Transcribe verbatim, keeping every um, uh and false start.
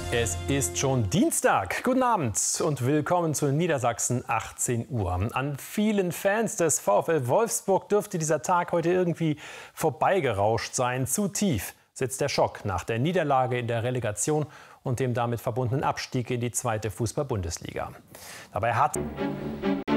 Es ist schon Dienstag. Guten Abend und willkommen zu Niedersachsen achtzehn Uhr. An vielen Fans des VfL Wolfsburg dürfte dieser Tag heute irgendwie vorbeigerauscht sein. Zu tief sitzt der Schock nach der Niederlage in der Relegation und dem damit verbundenen Abstieg in die zweite Fußball-Bundesliga. Dabei hat